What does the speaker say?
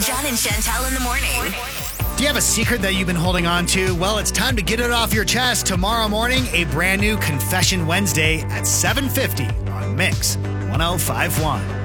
John and Chantel in the morning. Do you have a secret that you've been holding on to? Well, it's time to get it off your chest. Tomorrow morning, a brand new Confession Wednesday at 7:50 on Mix 1051.